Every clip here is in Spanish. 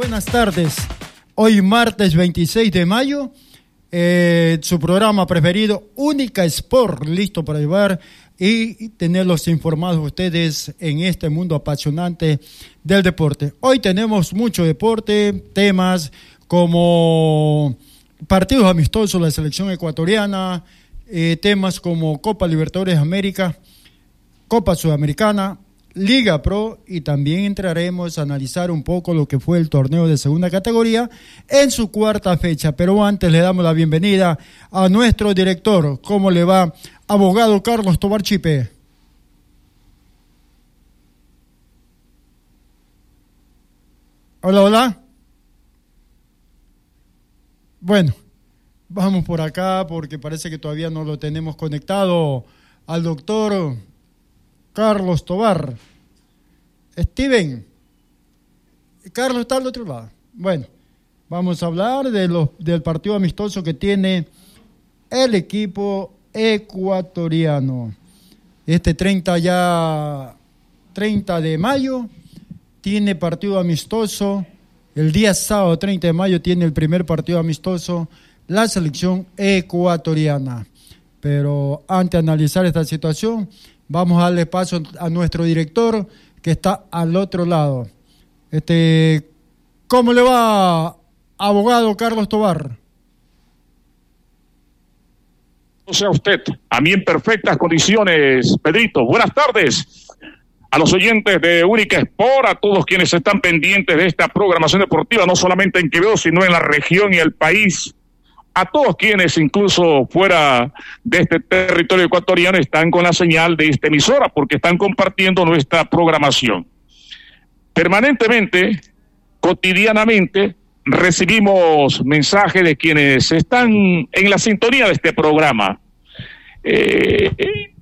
buenas tardes. Hoy martes 26 de mayo, su programa preferido, Única Sport, listo para llevar y tenerlos informados ustedes en este mundo apasionante del deporte. Hoy tenemos mucho deporte, temas como partidos amistosos de la selección ecuatoriana, temas como Copa Libertadores América, Copa Sudamericana, Liga Pro, y también entraremos a analizar un poco lo que fue el torneo de segunda categoría en su cuarta fecha. Pero antes le damos la bienvenida a nuestro director. ¿Cómo le va, abogado Carlos Tovar Chipe? Hola, hola. Bueno, vamos por acá porque parece que todavía no lo tenemos conectado al doctor Carlos Tovar. Steven, Carlos está al otro lado. Bueno, vamos a hablar del partido amistoso que tiene el equipo ecuatoriano. Este 30 de mayo tiene partido amistoso. El día sábado 30 de mayo tiene el primer partido amistoso la selección ecuatoriana. Pero antes de analizar esta situación, vamos a darle paso a nuestro director que está al otro lado. ¿Cómo le va, abogado Carlos Tovar? O sea usted, a mí en perfectas condiciones, Pedrito. Buenas tardes a los oyentes de Única Sport, a todos quienes están pendientes de esta programación deportiva, no solamente en Quevedo, sino en la región y el país. A todos quienes, incluso fuera de este territorio ecuatoriano, están con la señal de esta emisora, porque están compartiendo nuestra programación. Permanentemente, cotidianamente, recibimos mensajes de quienes están en la sintonía de este programa. El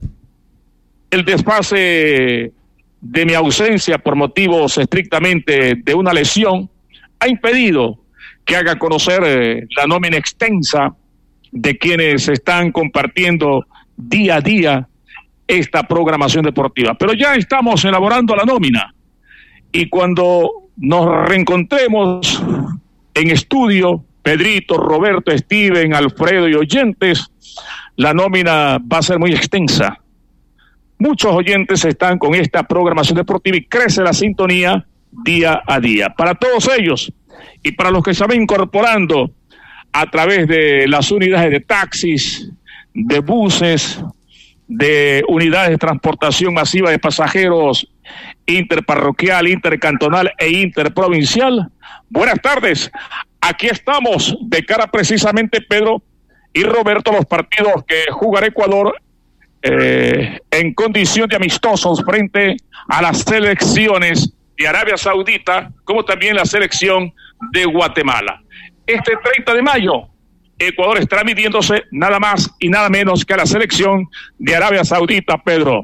desfase de mi ausencia por motivos estrictamente de una lesión ha impedido que haga conocer la nómina extensa de quienes están compartiendo día a día esta programación deportiva. Pero ya estamos elaborando la nómina, y cuando nos reencontremos en estudio, Pedrito, Roberto, Steven, Alfredo y oyentes, la nómina va a ser muy extensa. Muchos oyentes están con esta programación deportiva y crece la sintonía día a día. Para todos ellos, y para los que se van incorporando a través de las unidades de taxis, de buses, de unidades de transportación masiva de pasajeros interparroquial, intercantonal e interprovincial, buenas tardes. Aquí estamos de cara precisamente, Pedro y Roberto, los partidos que jugará Ecuador en condición de amistosos frente a las selecciones de Arabia Saudita, como también la selección de Guatemala. Este 30 de mayo, Ecuador estará midiéndose nada más y nada menos que a la selección de Arabia Saudita, Pedro.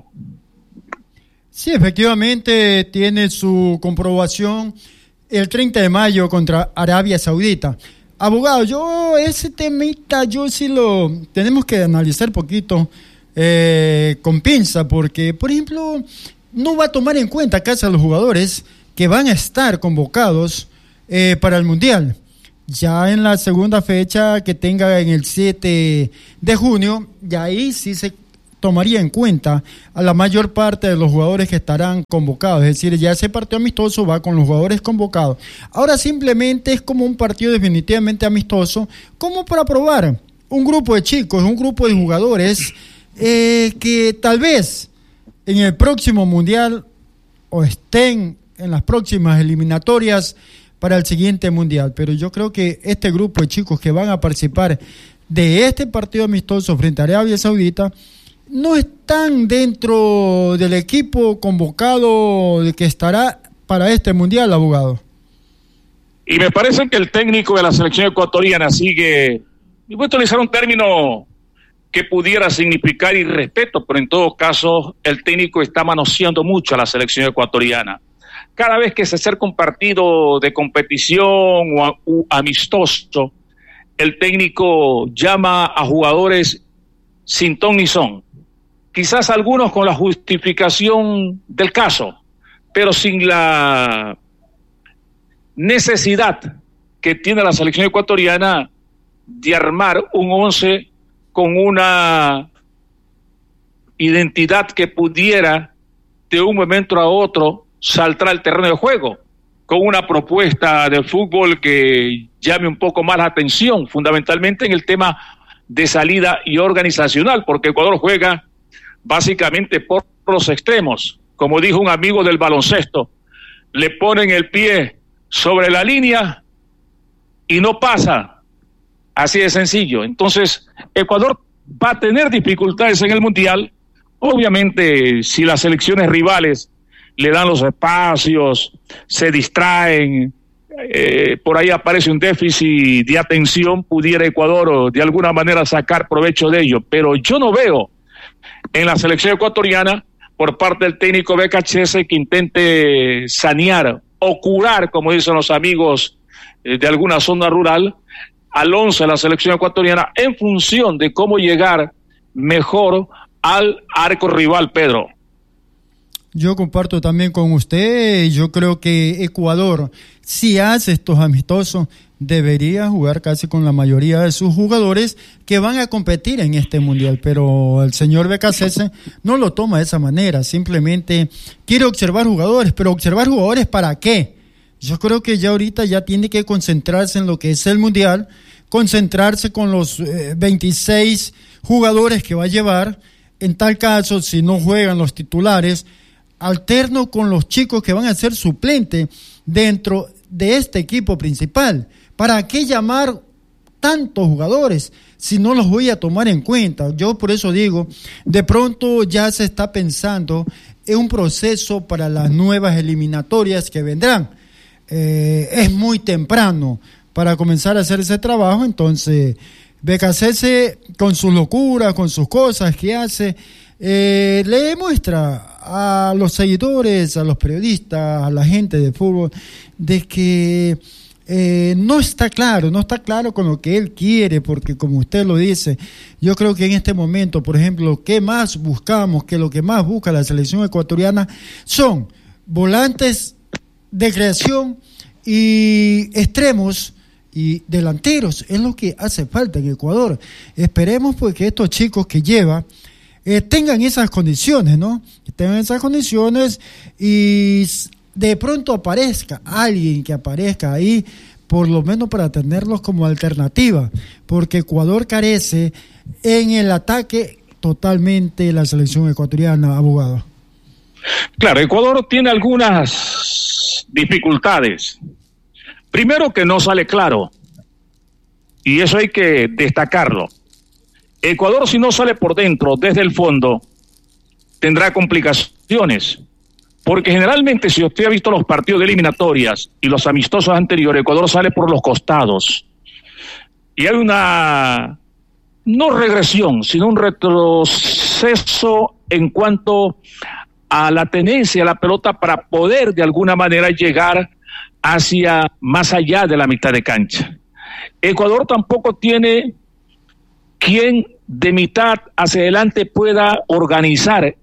Sí, efectivamente tiene su comprobación el 30 de mayo contra Arabia Saudita. Abogado, ese temita, sí lo tenemos que analizar poquito con pinza, porque, por ejemplo, no va a tomar en cuenta casi a los jugadores que van a estar convocados para el Mundial. Ya en la segunda fecha que tenga en el 7 de junio, ya ahí sí se tomaría en cuenta a la mayor parte de los jugadores que estarán convocados. Es decir, ya ese partido amistoso va con los jugadores convocados. Ahora simplemente es como un partido definitivamente amistoso, como para probar un grupo de chicos, un grupo de jugadores que tal vez en el próximo Mundial o estén en las próximas eliminatorias para el siguiente Mundial. Pero yo creo que este grupo de chicos que van a participar de este partido amistoso frente a Arabia Saudita no están dentro del equipo convocado que estará para este Mundial, abogado. Y me parece que el técnico de la selección ecuatoriana sigue, y voy a utilizar un término que pudiera significar irrespeto, pero en todo caso el técnico está manoseando mucho a la selección ecuatoriana. Cada vez que se acerca un partido de competición o amistoso, el técnico llama a jugadores sin ton ni son. Quizás algunos con la justificación del caso, pero sin la necesidad que tiene la selección ecuatoriana de armar un 11 con una identidad que pudiera de un momento a otro saltar al terreno de juego, con una propuesta de fútbol que llame un poco más la atención, fundamentalmente en el tema de salida y organizacional, porque Ecuador juega básicamente por los extremos. Como dijo un amigo del baloncesto, le ponen el pie sobre la línea y no pasa, así de sencillo. Entonces, Ecuador va a tener dificultades en el Mundial. Obviamente, si las selecciones rivales le dan los espacios, se distraen, por ahí aparece un déficit de atención, pudiera Ecuador de alguna manera sacar provecho de ello. Pero yo no veo en la selección ecuatoriana, por parte del técnico BKHS, que intente sanear o curar, como dicen los amigos de alguna zona rural, al 11 de la selección ecuatoriana en función de cómo llegar mejor al arco rival, Pedro. Yo comparto también con usted. Yo creo que Ecuador, si hace estos amistosos, debería jugar casi con la mayoría de sus jugadores que van a competir en este mundial, pero el señor BKC no lo toma de esa manera, simplemente quiere observar jugadores, pero observar jugadores ¿para qué? Yo creo que ya ahorita ya tiene que concentrarse en lo que es el mundial, concentrarse con los 26 jugadores que va a llevar. En tal caso, si no juegan los titulares, alterno con los chicos que van a ser suplentes dentro de este equipo principal. ¿Para qué llamar tantos jugadores si no los voy a tomar en cuenta? Yo por eso digo, de pronto ya se está pensando en un proceso para las nuevas eliminatorias que vendrán. Es muy temprano para comenzar a hacer ese trabajo, entonces BKC con sus locuras, con sus cosas que hace, le demuestra a los seguidores, a los periodistas, a la gente de fútbol, de que no está claro con lo que él quiere, porque como usted lo dice, yo creo que en este momento, por ejemplo, lo que más buscamos, que lo que más busca la selección ecuatoriana son volantes de creación y extremos y delanteros, es lo que hace falta en Ecuador. Esperemos pues que estos chicos que lleva tengan esas condiciones, ¿no? Que tengan esas condiciones y de pronto aparezca alguien que aparezca ahí, por lo menos para tenerlos como alternativa, porque Ecuador carece en el ataque totalmente la selección ecuatoriana, abogado. Claro, Ecuador tiene algunas dificultades. Primero, que no sale claro, y eso hay que destacarlo. Ecuador, si no sale por dentro, desde el fondo, tendrá complicaciones, porque generalmente, si usted ha visto los partidos de eliminatorias y los amistosos anteriores, Ecuador sale por los costados, y hay una, no regresión, sino un retroceso en cuanto a la tenencia de la pelota para poder de alguna manera llegar hacia más allá de la mitad de cancha. Ecuador tampoco tiene quien de mitad hacia adelante pueda organizar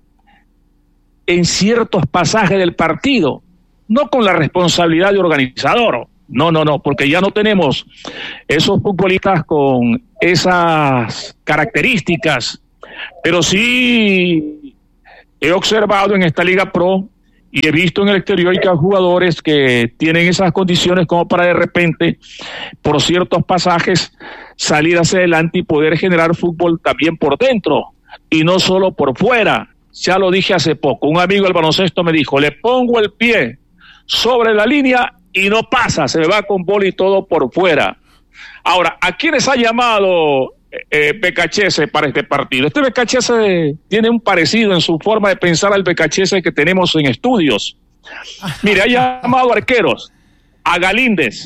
en ciertos pasajes del partido, no con la responsabilidad de organizador, no, porque ya no tenemos esos futbolistas con esas características, pero sí he observado en esta Liga Pro y he visto en el exterior que hay jugadores que tienen esas condiciones como para de repente, por ciertos pasajes, salir hacia adelante y poder generar fútbol también por dentro y no solo por fuera. Ya lo dije hace poco, un amigo del baloncesto me dijo, le pongo el pie sobre la línea y no pasa, se me va con bola y todo por fuera. Ahora, ¿a quiénes ha llamado BKHS para este partido? Este BKHS tiene un parecido en su forma de pensar al BKHS que tenemos en estudios. Mire, ha llamado arqueros, a Galíndez,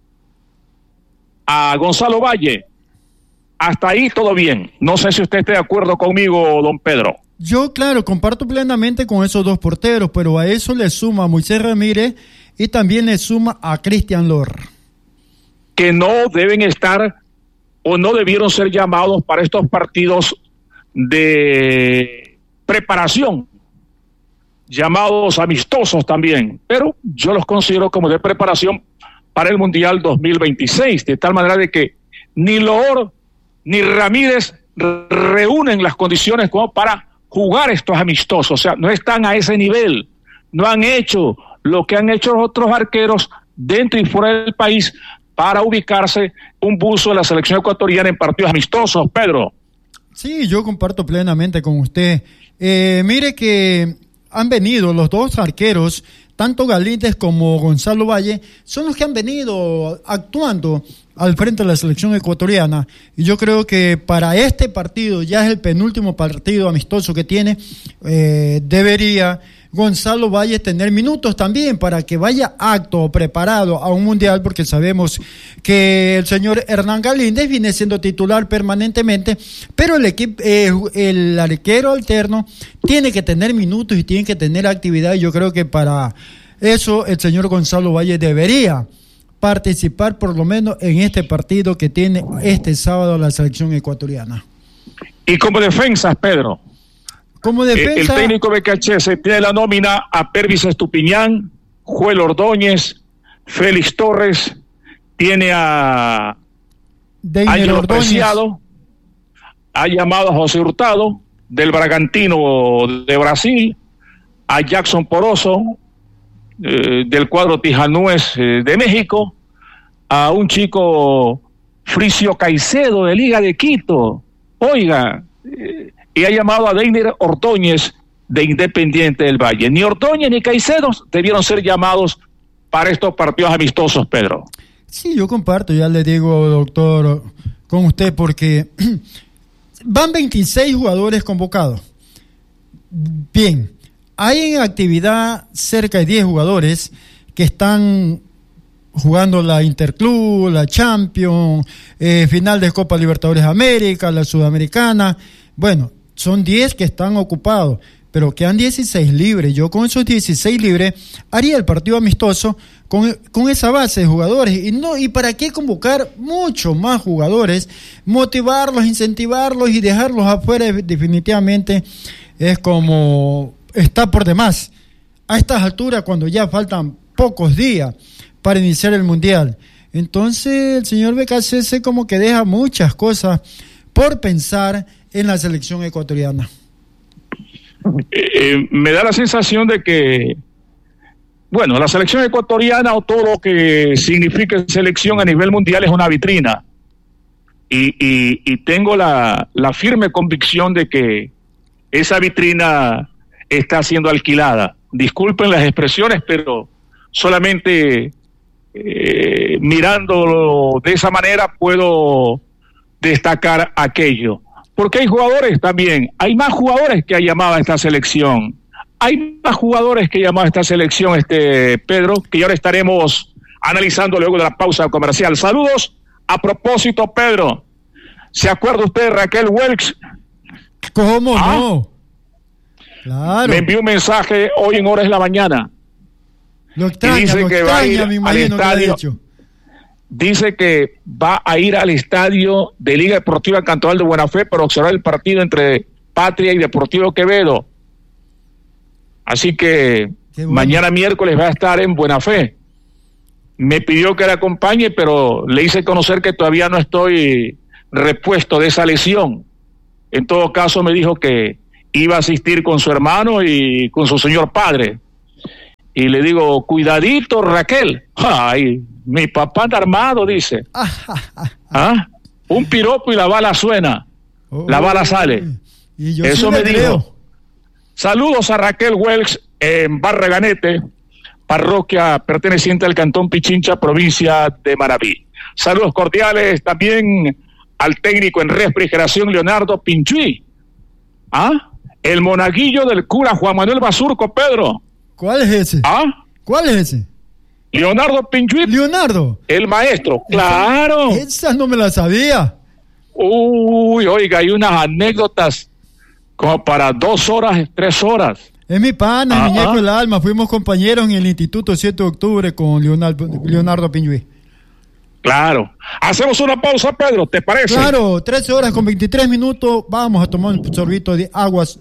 a Gonzalo Valle. Hasta ahí todo bien. No sé si usted esté de acuerdo conmigo, don Pedro. Yo, claro, comparto plenamente con esos dos porteros, pero a eso le suma a Moisés Ramírez y también le suma a Cristian Lor, que no deben estar o no debieron ser llamados para estos partidos de preparación, llamados amistosos también, pero yo los considero como de preparación para el Mundial 2026, de tal manera de que ni Loor ni Ramírez reúnen las condiciones como para jugar estos amistosos, o sea, no están a ese nivel, no han hecho lo que han hecho los otros arqueros dentro y fuera del país para ubicarse un buzo de la selección ecuatoriana en partidos amistosos, Pedro. Sí, yo comparto plenamente con usted. Mire que han venido los dos arqueros, tanto Galíndez como Gonzalo Valle, son los que han venido actuando al frente de la selección ecuatoriana, y yo creo que para este partido, ya es el penúltimo partido amistoso que tiene, debería Gonzalo Valle tener minutos también para que vaya apto o preparado a un mundial, porque sabemos que el señor Hernán Galíndez viene siendo titular permanentemente, pero el arquero alterno tiene que tener minutos y tiene que tener actividad, y yo creo que para eso el señor Gonzalo Valle debería participar por lo menos en este partido que tiene este sábado la selección ecuatoriana. Y como defensas, Pedro, como defensa, el técnico BKHS tiene la nómina a Pervis Estupiñán, Joel Ordóñez, Félix Torres, tiene a Ángelo Preciado, ha llamado a José Hurtado del Bragantino de Brasil, a Jackson Poroso del cuadro Tijanúes de México, a un chico Fricio Caicedo de Liga de Quito, oiga, y ha llamado a Deiner Ordóñez de Independiente del Valle. Ni Ordóñez ni Caicedo debieron ser llamados para estos partidos amistosos, Pedro. Sí, yo comparto, ya le digo, doctor, con usted, porque van 26 jugadores convocados. Bien, hay en actividad cerca de 10 jugadores que están jugando la Interclub, la Champions, final de Copa Libertadores América, la Sudamericana. Bueno, son 10 que están ocupados, pero quedan 16 libres. Yo con esos 16 libres haría el partido amistoso con esa base de jugadores. ¿Y para qué convocar muchos más jugadores? Motivarlos, incentivarlos y dejarlos afuera definitivamente es como está por demás. A estas alturas, cuando ya faltan pocos días para iniciar el Mundial. Entonces el señor BKCS como que deja muchas cosas por pensar en la selección ecuatoriana. Me da la sensación de que, bueno, la selección ecuatoriana o todo lo que significa selección a nivel mundial es una vitrina. Y tengo la firme convicción de que esa vitrina está siendo alquilada. Disculpen las expresiones, pero solamente mirándolo de esa manera puedo destacar aquello. Porque hay jugadores también, hay más jugadores que ha llamado a esta selección. Hay más jugadores que ha llamado a esta selección, Pedro, que ya ahora estaremos analizando luego de la pausa comercial. Saludos. A propósito, Pedro, ¿se acuerda usted de Raquel Welch? ¿Cómo no? Claro. Me envió un mensaje hoy en horas de la mañana. Lo extraña, dice lo que extraña, va a ir me imagino, al estadio. Dice que va a ir al estadio de Liga Deportiva Cantonal de Buena Fe para observar el partido entre Patria y Deportivo Quevedo. Así que bueno, mañana miércoles va a estar en Buena Fe. Me pidió que la acompañe, pero le hice conocer que todavía no estoy repuesto de esa lesión. En todo caso, me dijo que iba a asistir con su hermano y con su señor padre. Y le digo, cuidadito, Raquel. Ay, mi papá anda armado, dice. ¿Ah? Un piropo y la bala suena. La bala sale. Y yo eso sí me dijo. creo. Saludos a Raquel Welch en Barreganete, parroquia perteneciente al Cantón Pichincha, provincia de Manabí. Saludos cordiales también al técnico en refrigeración Leonardo Pinchuy. ¿Ah? El monaguillo del cura Juan Manuel Basurco, Pedro. ¿Cuál es ese? ¿Ah? ¿Cuál es ese? Leonardo Pinchuy. Leonardo. El maestro, claro. Esa no me la sabía. Uy, oiga, hay unas anécdotas como para 2 horas, 3 horas. Es mi pana, muñeco del alma. Fuimos compañeros en el Instituto 7 de Octubre con Leonardo Pinchuy. Claro. Hacemos una pausa, Pedro, ¿te parece? Claro, 13 horas con 23 minutos. Vamos a tomar un sorbito de aguas.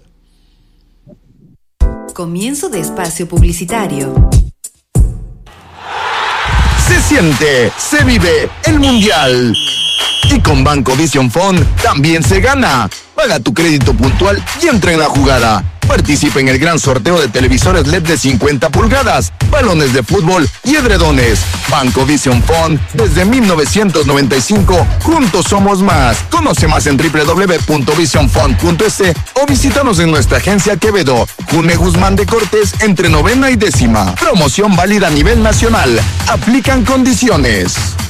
Comienzo de espacio publicitario. Sí, se siente, se vive el Mundial. Y con Banco Vision Fund también se gana. Paga tu crédito puntual y entra en la jugada. Participa en el gran sorteo de televisores LED de 50 pulgadas, balones de fútbol y edredones. Banco Vision Fund, desde 1995, juntos somos más. Conoce más en www.visionfund.es o visítanos en nuestra agencia Quevedo, June Guzmán de Cortés, entre 9ª y 10ª. Promoción válida a nivel nacional. Aplican condiciones.